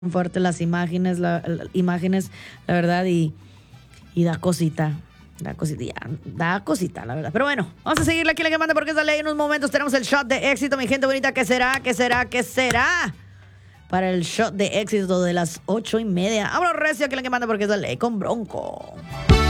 fuerte las imágenes, imágenes, la verdad, y da cosita. Da cosita, la verdad. Pero bueno, vamos a seguirle aquí la que manda porque esa ley. En unos momentos tenemos el shot de éxito, mi gente bonita. ¿Qué será? ¿Qué será? ¿Qué será? Para el shot de éxito de las 8:30. Vámonos recio aquí la que manda porque esa ley con Bronco.